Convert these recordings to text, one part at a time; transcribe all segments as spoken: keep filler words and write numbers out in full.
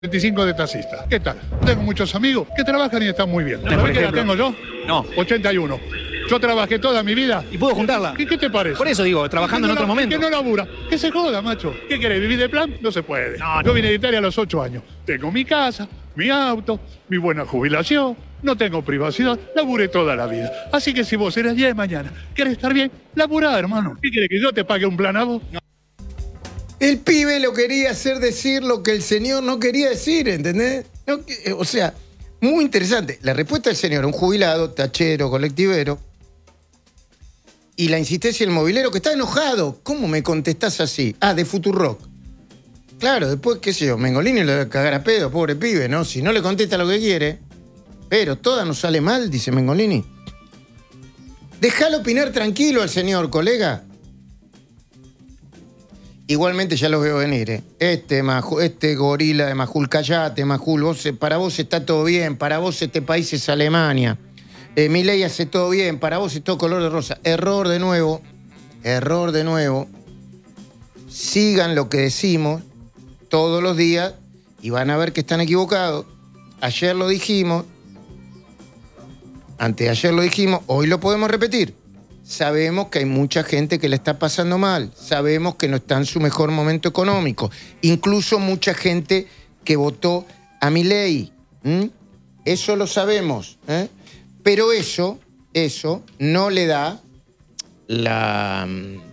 veinticinco de taxista. ¿Qué tal? Tengo muchos amigos que trabajan y están muy bien. ¿Sabés qué edad tengo yo? No. ochenta y uno. Yo trabajé toda mi vida. ¿Y puedo juntarla? ¿Qué, qué te parece? Por eso digo, trabajando en no otro la, momento. Que no labura. Que se joda, macho. ¿Qué querés? ¿Vivir de plan? No se puede. No, no. Yo vine de Italia a los ocho años. Tengo mi casa, mi auto, mi buena jubilación. No tengo privacidad. Laburé toda la vida. Así que si vos eres día de mañana, querés estar bien, laburá, hermano. ¿Qué querés? ¿Que yo te pague un plan a vos? No. El pibe lo quería hacer decir lo que el señor no quería decir, ¿entendés? No, o sea, muy interesante. La respuesta del señor, un jubilado, tachero, colectivero, y la insistencia del movilero que está enojado. ¿Cómo me contestás así? Ah, de Futurock. Claro, después, qué sé yo, Mengolini le va a cagar a pedo, pobre pibe, ¿no? Si no le contesta lo que quiere. Pero toda nos sale mal, dice Mengolini. Déjalo opinar tranquilo al señor, colega. Igualmente ya los veo venir, ¿eh? Este, Majul, este gorila de Majul, callate, Majul, vos, para vos está todo bien, para vos este país es Alemania. Eh, Milei hace todo bien, para vos es todo color de rosa. Error de nuevo, error de nuevo. Sigan lo que decimos todos los días y van a ver que están equivocados. Ayer lo dijimos, anteayer lo dijimos, hoy lo podemos repetir. Sabemos que hay mucha gente que le está pasando mal, sabemos que no está en su mejor momento económico, incluso mucha gente que votó a Milei. ¿Mm? Eso lo sabemos, ¿eh? Pero eso, eso no le da la,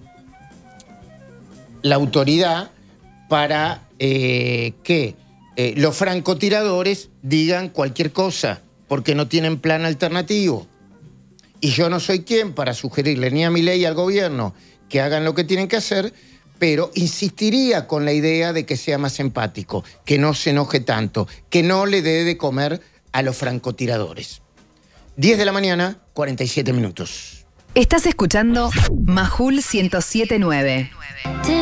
la autoridad para eh, que eh, los francotiradores digan cualquier cosa, porque no tienen plan alternativo. Y yo no soy quien para sugerirle ni a Milei ni al gobierno que hagan lo que tienen que hacer, pero insistiría con la idea de que sea más empático, que no se enoje tanto, que no le dé de comer a los francotiradores. diez de la mañana, cuarenta y siete minutos. Estás escuchando Majul ciento siete punto nueve.